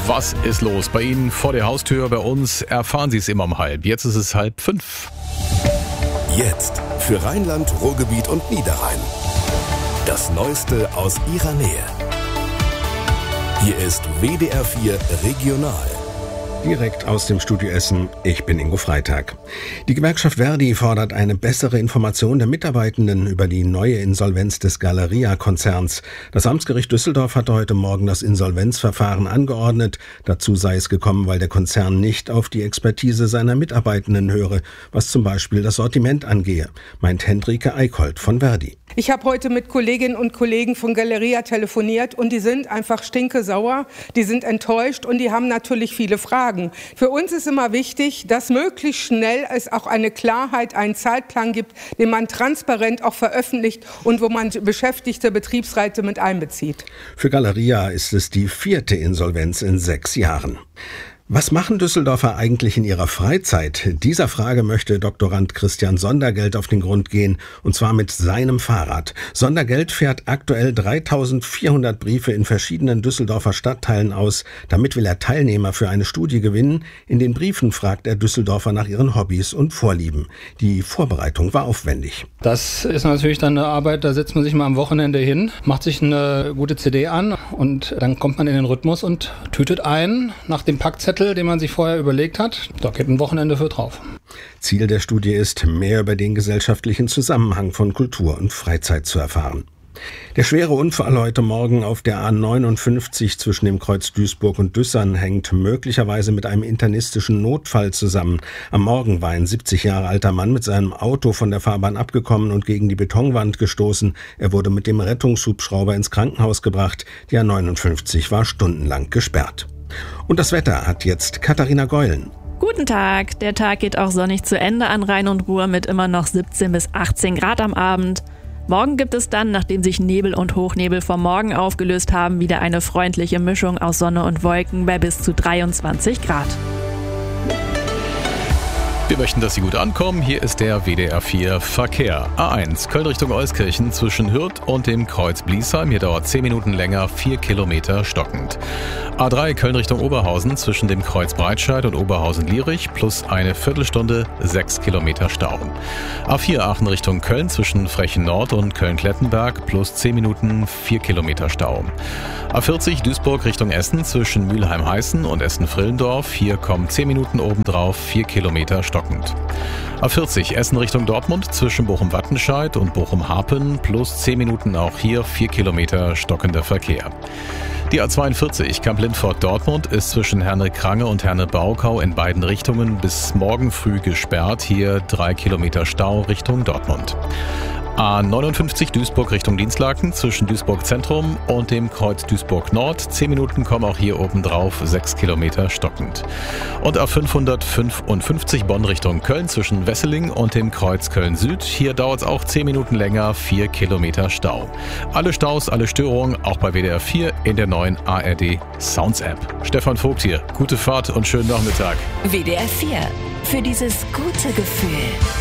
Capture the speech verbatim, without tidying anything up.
Was ist los bei Ihnen vor der Haustür? Bei uns erfahren Sie es immer um halb. Jetzt ist es halb fünf. Jetzt für Rheinland, Ruhrgebiet und Niederrhein. Das Neueste aus Ihrer Nähe. Hier ist W D R vier Regional. Direkt aus dem Studio Essen, ich bin Ingo Freitag. Die Gewerkschaft Verdi fordert eine bessere Information der Mitarbeitenden über die neue Insolvenz des Galeria-Konzerns. Das Amtsgericht Düsseldorf hatte heute Morgen das Insolvenzverfahren angeordnet. Dazu sei es gekommen, weil der Konzern nicht auf die Expertise seiner Mitarbeitenden höre, was zum Beispiel das Sortiment angehe, meint Hendrike Eickholt von Verdi. Ich habe heute mit Kolleginnen und Kollegen von Galeria telefoniert und die sind einfach stinkesauer, die sind enttäuscht und die haben natürlich viele Fragen. Für uns ist immer wichtig, dass möglichst schnell es auch eine Klarheit, einen Zeitplan gibt, den man transparent auch veröffentlicht und wo man beschäftigte Betriebsräte mit einbezieht. Für Galeria ist es die vierte Insolvenz in sechs Jahren. Was machen Düsseldorfer eigentlich in ihrer Freizeit? Dieser Frage möchte Doktorand Christian Sondergeld auf den Grund gehen, und zwar mit seinem Fahrrad. Sondergeld fährt aktuell dreitausendvierhundert Briefe in verschiedenen Düsseldorfer Stadtteilen aus. Damit will er Teilnehmer für eine Studie gewinnen. In den Briefen fragt er Düsseldorfer nach ihren Hobbys und Vorlieben. Die Vorbereitung war aufwendig. Das ist natürlich dann eine Arbeit, da setzt man sich mal am Wochenende hin, macht sich eine gute C D an und dann kommt man in den Rhythmus und tütet ein nach dem Packzettel, den man sich vorher überlegt hat. Da geht ein Wochenende für drauf. Ziel der Studie ist, mehr über den gesellschaftlichen Zusammenhang von Kultur und Freizeit zu erfahren. Der schwere Unfall heute Morgen auf der A neunundfünfzig zwischen dem Kreuz Duisburg und Düssern hängt möglicherweise mit einem internistischen Notfall zusammen. Am Morgen war ein siebzig Jahre alter Mann mit seinem Auto von der Fahrbahn abgekommen und gegen die Betonwand gestoßen. Er wurde mit dem Rettungshubschrauber ins Krankenhaus gebracht. Die A neunundfünfzig war stundenlang gesperrt. Und das Wetter hat jetzt Katharina Geulen. Guten Tag, der Tag geht auch sonnig zu Ende an Rhein und Ruhr mit immer noch siebzehn bis achtzehn Grad am Abend. Morgen gibt es dann, nachdem sich Nebel und Hochnebel vom Morgen aufgelöst haben, wieder eine freundliche Mischung aus Sonne und Wolken bei bis zu dreiundzwanzig Grad. Wir möchten, dass Sie gut ankommen. Hier ist der W D R vier Verkehr. A eins, Köln Richtung Euskirchen zwischen Hürth und dem Kreuz Bliesheim. Hier dauert zehn Minuten länger, vier Kilometer stockend. A drei, Köln Richtung Oberhausen zwischen dem Kreuz Breitscheid und Oberhausen-Lierich plus eine Viertelstunde, sechs Kilometer Stau. A vier, Aachen Richtung Köln zwischen Frechen Nord und Köln-Klettenberg plus zehn Minuten, vier Kilometer Stau. A vierzig, Duisburg Richtung Essen zwischen Mülheim-Heißen und Essen-Frillendorf. Hier kommen zehn Minuten obendrauf, vier Kilometer stockend. A vierzig, Essen Richtung Dortmund zwischen Bochum-Wattenscheid und Bochum-Harpen plus zehn Minuten auch hier, vier Kilometer stockender Verkehr. Die A zweiundvierzig, Kamp-Lindfort-Dortmund ist zwischen Herne-Krange und Herne-Baukau in beiden Richtungen bis morgen früh gesperrt. Hier drei Kilometer Stau Richtung Dortmund. A neunundfünfzig Duisburg Richtung Dienstlaken zwischen Duisburg Zentrum und dem Kreuz Duisburg Nord. zehn Minuten kommen auch hier oben drauf, sechs Kilometer stockend. Und A fünfhundertfünfundfünfzig Bonn Richtung Köln zwischen Wesseling und dem Kreuz Köln Süd. Hier dauert es auch zehn Minuten länger, vier Kilometer Stau. Alle Staus, alle Störungen, auch bei W D R vier in der neuen A R D Sounds App. Stefan Vogt hier, gute Fahrt und schönen Nachmittag. W D R vier, für dieses gute Gefühl.